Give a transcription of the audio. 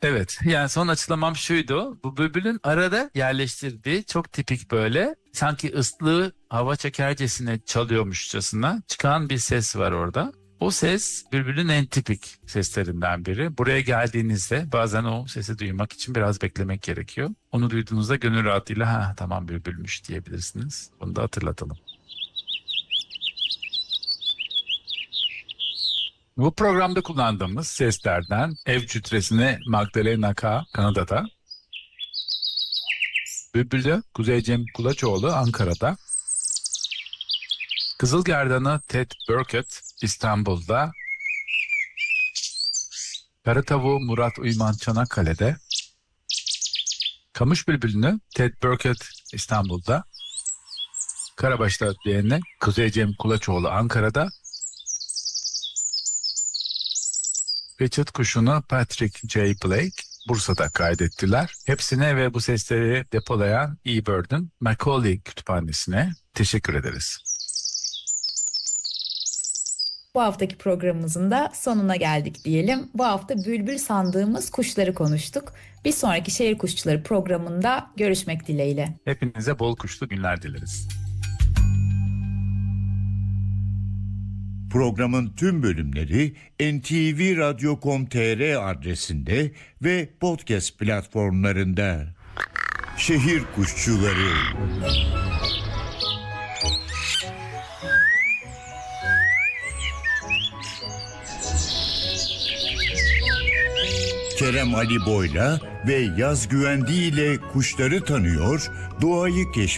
Evet, yani son açıklamam şuydu. Bu bülbülün arada yerleştirdiği çok tipik böyle sanki ıslığı hava çekercesine çalıyormuşçasına çıkan bir ses var orada. O ses bülbülün en tipik seslerinden biri. Buraya geldiğinizde bazen o sesi duymak için biraz beklemek gerekiyor. Onu duyduğunuzda gönül rahatlığıyla ha tamam bülbülmüş diyebilirsiniz. Bunu da hatırlatalım. Bu programda kullandığımız seslerden ev cütresine Magdalena K. Kanada'da, Bülbül'ü Kuzey Cem Kulaçoğlu Ankara'da, Kızılgerdan'ı Ted Burkett İstanbul'da, Kara Tavuğu Murat Uyman Çanakkale'de, Kamış Bülbülü'nü Ted Burkett İstanbul'da, Karabaş'ta diyenine Kuzey Cem Kulaçoğlu Ankara'da ve Çıt Kuşu'nu Patrick J. Blake Bursa'da kaydettiler. Hepsine ve bu sesleri depolayan eBird'ın Macaulay Kütüphanesi'ne teşekkür ederiz. Bu haftaki programımızın da sonuna geldik diyelim. Bu hafta bülbül sandığımız kuşları konuştuk. Bir sonraki Şehir Kuşçuları programında görüşmek dileğiyle. Hepinize bol kuşlu günler dileriz. Programın tüm bölümleri ntvradio.com.tr adresinde ve podcast platformlarında. Şehir Kuşçuları. Kerem Ali Boyla ve Yaz Güvendi ile kuşları tanıyor, doğayı keşfediyor.